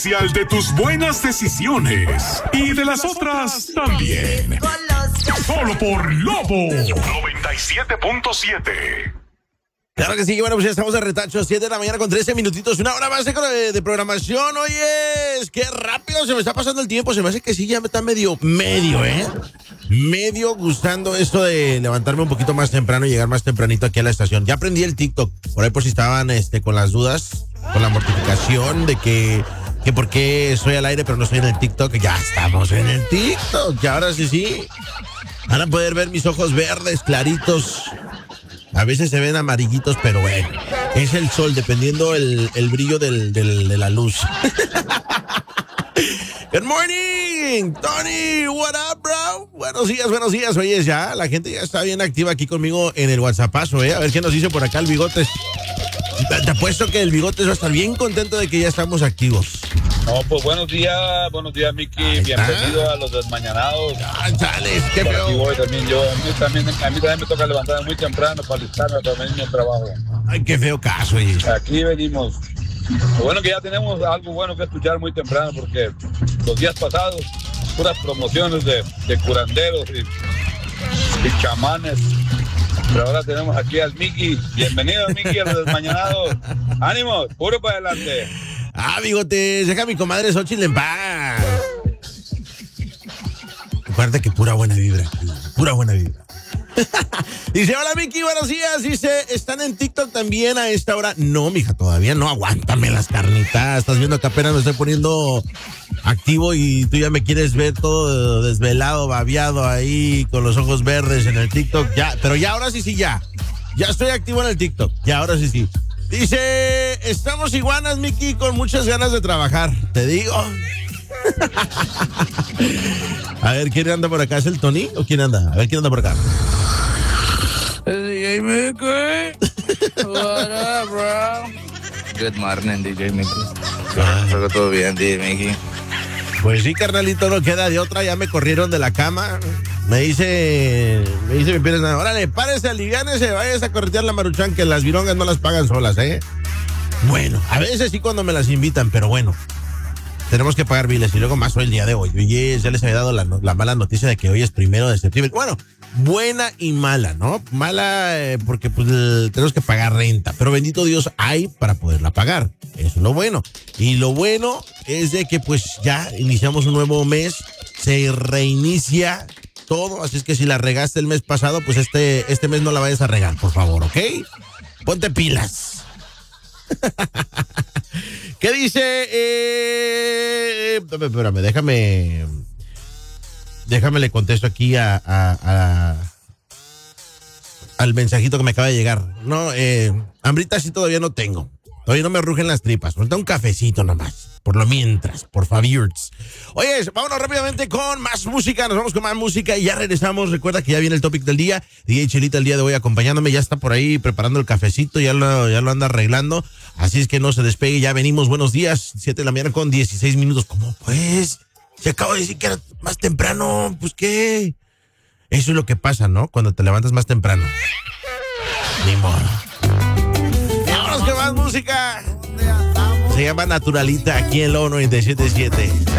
De tus buenas decisiones y de las otras también. Solo por Lobo 97.7. Claro que sí, bueno, pues ya estamos de retacho, 7 de la mañana con 13 minutitos, una hora más de programación. Oye, qué rápido se me está pasando el tiempo, se me hace que sí, ya me está medio, medio gustando esto de levantarme un poquito más temprano y llegar más tempranito aquí a la estación. Ya aprendí el TikTok, por ahí por si estaban con las dudas, con la mortificación de que por qué estoy al aire pero no estoy en el TikTok. Ya estamos en el TikTok, y ahora sí, van a poder ver mis ojos verdes, claritos. A veces se ven amarillitos, pero bueno, es el sol, dependiendo el brillo de la luz. Good morning, Tony, what up, bro? Buenos días. Oye, ya, la gente ya está bien activa aquí conmigo en el WhatsAppazo, A ver qué nos dice por acá el Bigotes. Te apuesto que el Bigotes va a estar bien contento de que ya estamos activos. No, pues buenos días, Miki, bienvenido a los desmañanados. Chales, qué feo. Aquí voy también yo, a mí también me toca levantarme muy temprano para alistarme para venir al trabajo. Ay, qué feo caso, oye. Aquí venimos. Lo bueno que ya tenemos algo bueno que escuchar muy temprano, porque los días pasados, puras promociones de curanderos y chamanes. Pero ahora tenemos aquí al Miki. Bienvenido, Miki, a los desmañanados. ¡Ánimo! ¡Puro para adelante! Bigotes, deja a mi comadre Xochitl en paz. Acuérdate que pura buena vibra. Dice, hola Miki, buenos días. Dice, ¿están en TikTok también a esta hora? No, mija, todavía no. Aguántame las carnitas. Estás viendo que apenas me estoy poniendo activo y tú ya me quieres ver todo desvelado, babeado ahí, con los ojos verdes en el TikTok. Ya, pero ya, ahora sí, ya. Ya estoy activo en el TikTok. Ya, ahora sí. Dice, estamos iguanas, Miki, con muchas ganas de trabajar. Te digo. A ver, ¿quién anda por acá? ¿Es el Tony o quién anda? A ver, ¿quién anda por acá? DJ Mickey. What up, bro? Good morning, DJ Mickey. Espero que todo bien, DJ Mickey. Pues sí, carnalito, no queda de otra. Ya me corrieron de la cama. Me dice mi pierna, órale, párese, aliviánese, váyase a corretear la Maruchan, que las virongas no las pagan solas, Bueno, a veces sí cuando me las invitan, pero bueno, tenemos que pagar biles y luego más hoy el día de hoy. Oye, ya les había dado la mala noticia de que hoy es 1 de septiembre. Bueno, buena y mala, ¿no? Mala porque pues tenemos que pagar renta, pero bendito Dios hay para poderla pagar. Eso es lo bueno. Y lo bueno es de que pues ya iniciamos un nuevo mes, se reinicia todo, así es que si la regaste el mes pasado, pues este mes no la vayas a regar, por favor, ¿ok? Ponte pilas. ¿Qué dice? Espérame, déjame le contesto aquí al mensajito que me acaba de llegar. No, hambrita sí todavía no tengo. Todavía no me rugen las tripas. Falta un cafecito nomás. Por lo mientras, por favor. Oye, vámonos rápidamente con más música. Nos vamos con más música y ya regresamos. Recuerda que ya viene el topic del día. DJ Chelita el día de hoy acompañándome. Ya está por ahí preparando el cafecito. Ya lo anda arreglando. Así es que no se despegue. Ya venimos. Buenos días. 7 de la mañana con 16 minutos. ¿Cómo pues? Se acabo de decir que era más temprano. Pues qué. Eso es lo que pasa, ¿no? Cuando te levantas más temprano. Ni modo. Vámonos con más música. Se llama Naturalita aquí en Lobo 97.7.